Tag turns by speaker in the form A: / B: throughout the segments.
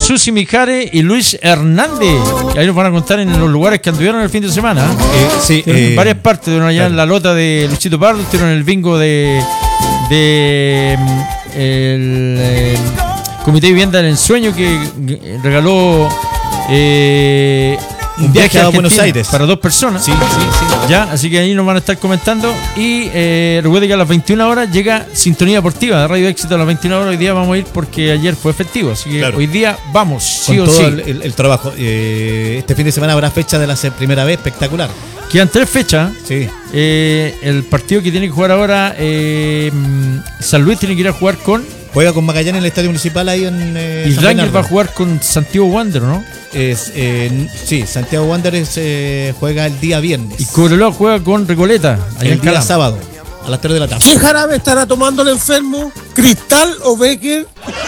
A: Susi Mijares y Luis Hernández. Y ahí nos van a contar en los lugares que anduvieron el fin de semana.
B: Sí,
A: en varias partes, de allá en la lota de Luchito Pardo, estuvieron en el bingo de el Comité de Vivienda del Ensueño, que regaló
B: un viaje a Buenos Aires
A: para 2 personas.
B: Sí.
A: Ya, así que ahí nos van a estar comentando. Y recuerde que a las 21 horas llega Sintonía Deportiva de Radio Éxito. A las 21 horas hoy día vamos a ir porque ayer fue festivo. Así que hoy día vamos, sí
B: con
A: o
B: todo
A: sí.
B: el trabajo. Este fin de semana habrá fecha de la primera vez, espectacular.
A: Quedan 3 fechas.
B: Sí.
A: El partido que tiene que jugar ahora, San Luis tiene que ir a jugar
B: juega con Magallanes en el Estadio Municipal ahí en
A: y Rangers va a jugar con Santiago Wander, ¿no?
B: Sí, Santiago Wanderers juega el día viernes.
A: Y Cobreloa juega con Recoleta
B: el día sábado a las 3 de la tarde.
C: ¿Qué jarabe estará tomando el enfermo? ¿Cristal o Becker?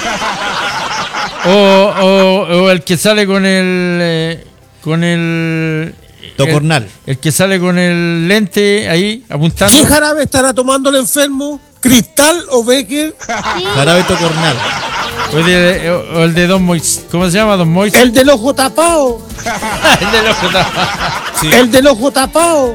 A: O el que sale con el
B: Tocornal.
A: El que sale con el lente ahí apuntando.
C: ¿Qué jarabe estará tomando el enfermo? ¿Cristal o Becker?
B: Jarabe Tocornal.
A: O el de Don Mois. ¿Cómo se llama Don Mois?
C: El del ojo tapado.
A: El del ojo tapado.
C: Sí. El del ojo tapado.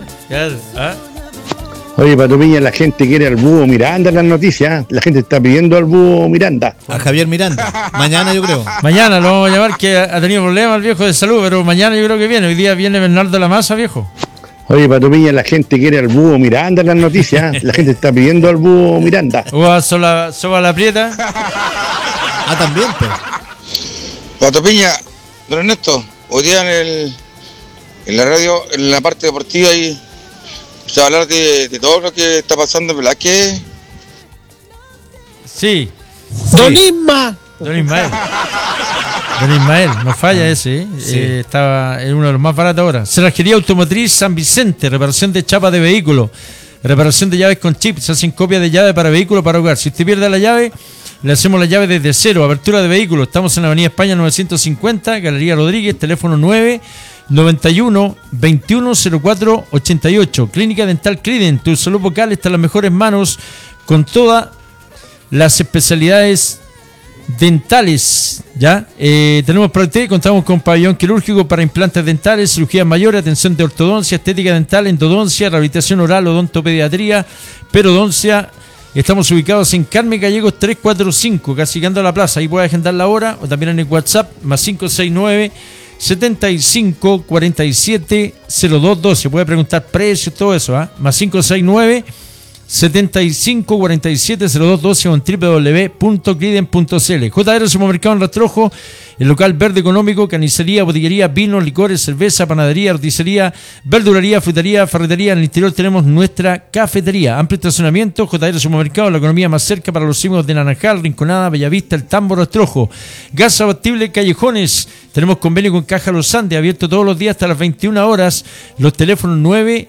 D: Oye, Pato Piña, la gente quiere al Búho Miranda en las noticias. La gente está pidiendo al Búho Miranda.
B: A Javier Miranda. Mañana yo creo.
A: Mañana lo vamos a llamar, que ha tenido problemas el viejo de salud, pero mañana yo creo que viene. Hoy día viene Bernardo Lamasa, viejo.
D: Oye, Pato Piña, la gente quiere al Búho Miranda en las noticias. La gente está pidiendo al Búho Miranda.
A: O a Soba la Prieta.
B: También, pues.
E: Pato Piña, don Ernesto, hoy día en la radio, en la parte deportiva, y se va a hablar de todo lo que está pasando, ¿verdad? Que
A: sí.
C: Don Isma.
A: Don Ismael, no falla ese, ¿eh?
B: Sí.
A: Estaba en uno de los más baratos ahora. Cerrajería Automotriz San Vicente, reparación de chapas de vehículos, reparación de llaves con chip, se hacen copias de llave para vehículo para hogar. Si usted pierde la llave, le hacemos la llave desde cero. Apertura de vehículos, estamos en la Avenida España 950, Galería Rodríguez, teléfono 991 2104 88. Clínica Dental Cliden, tu salud vocal está en las mejores manos, con todas las especialidades dentales. Ya tenemos para usted, contamos con pabellón quirúrgico para implantes dentales, cirugías mayores, atención de ortodoncia, estética dental, endodoncia, rehabilitación oral, odontopediatría, perodoncia. Estamos ubicados en Carmen Gallegos 345, casi llegando a la plaza. Ahí puede agendar la hora, o también en el WhatsApp más 569 75 47 0212. Puede preguntar precios, todo eso, más 569 75 47 0212 o en www.cliden.cl. JR Supermercado en Rastrojo, el local verde económico, carnicería, botillería, vinos, licores, cerveza, panadería, articería, verdulería, frutería, ferretería. En el interior tenemos nuestra cafetería, amplio estacionamiento. JR Supermercado, la economía más cerca para los hijos de Naranjal, Rinconada, Bellavista, El Tambo, Rastrojo. Gas abatible Callejones, tenemos convenio con Caja Los Andes, abierto todos los días hasta las 21 horas. Los teléfonos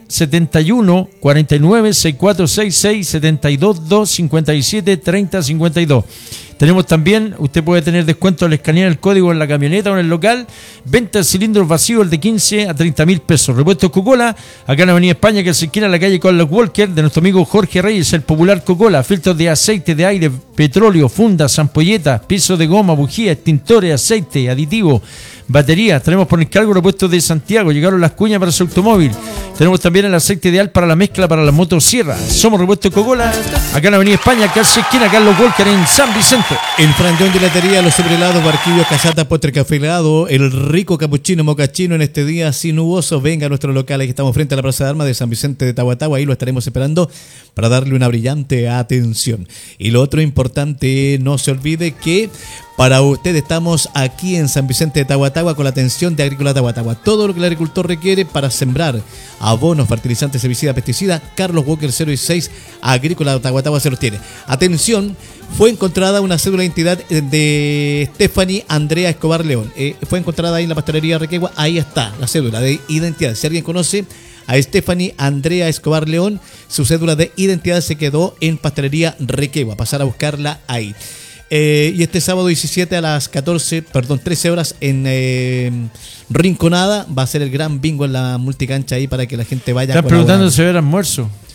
A: 971 49 6466 72 257 30 52. Tenemos también, usted puede tener descuento al escanear el código en la camioneta o en el local. Venta de cilindros vacíos, el de 15 a 30 mil pesos. Repuestos Coca-Cola, acá en la Avenida España, que se esquina en la calle Carlos Walker, de nuestro amigo Jorge Reyes, el popular Coca-Cola. Filtros de aceite, de aire, petróleo, fundas, ampolletas, pisos de goma, bujía, extintores, aceite, aditivo, baterías. Tenemos por encargo repuestos de Santiago. Llegaron las cuñas para su automóvil. Tenemos también el aceite ideal para la mezcla para la motosierra. Somos Repuestos Coca-Cola, acá en la Avenida España, casi esquina Carlos Walker, en San Vicente.
B: En Franjón de Latería, los sobrehelados, barquillos, casata, postre, café helado, el rico capuchino, mocachino en este día así nuboso. Venga a nuestro local, aquí estamos frente a la Plaza de Armas de San Vicente de Tahuatahua, ahí lo estaremos esperando para darle una brillante atención. Y lo otro importante, no se olvide que para usted estamos aquí en San Vicente de Tahuatahua con la atención de Agrícola Tahuatahua. Todo lo que el agricultor requiere para sembrar, abonos, fertilizantes, herbicidas, pesticidas, Carlos Walker 016, Agrícola Tahuatahua se los tiene. Atención, fue encontrada una cédula de identidad de Stephanie Andrea Escobar León. Fue encontrada ahí en la pastelería Requegua, ahí está la cédula de identidad. Si alguien conoce a Stephanie Andrea Escobar León, su cédula de identidad se quedó en pastelería Requegua, pasar a buscarla ahí. Y este sábado 17 a las 13 horas en Rinconada va a ser el gran bingo en la multicancha ahí para que la gente vaya.
A: Están preguntando si va a haber almuerzo.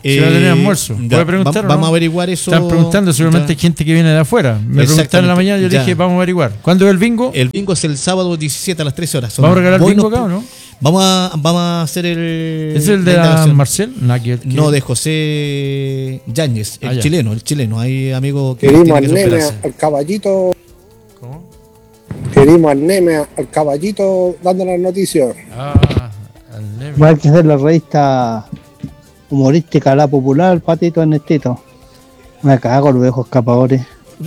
A: Si va a tener almuerzo.
B: Ya,
A: ¿Puede preguntar o no?
B: vamos a averiguar eso.
A: Están preguntando, seguramente
B: Ya.
A: hay gente que viene de afuera. Me preguntaron en la mañana, yo le
B: Ya.
A: dije, vamos a averiguar. ¿Cuándo es el bingo?
B: El bingo es el sábado 17 a las 13 horas. Son
A: ¿Vamos a regalar
B: bonos
A: bingo acá o no?
B: Vamos a hacer el.
A: ¿Es el de la
B: indagación.
A: Marcel?
B: No, de José Yáñez, el
A: Ah, ya.
B: chileno. Hay amigos que
F: Querimos
B: tienen
F: al
B: que
F: neme,
B: superarse.
F: al caballito.
A: ¿Cómo?
F: Querimos al neme, al caballito dando las noticias.
A: Al Neme.
G: Va a que hacer la revista humorística La Popular, Patito Ernestito. Me cago los viejos escapadores.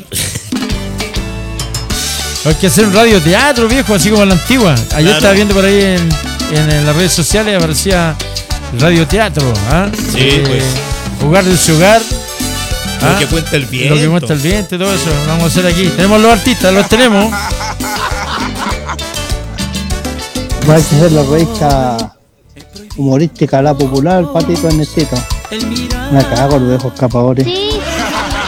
A: Hay que hacer un radioteatro, viejo, así como la antigua. Ayer
B: Claro.
A: estaba viendo por ahí en las redes sociales, aparecía el radioteatro. ¿Ah?
B: Sí, pues.
A: Jugar de su hogar.
B: Lo que cuenta el viento.
A: Lo que cuenta el viento y todo eso. Lo vamos a hacer aquí. Tenemos los artistas, los tenemos.
G: Va a que hacer la revista humorística La Popular, Patito Ernestito. Me cago los viejos escapadores.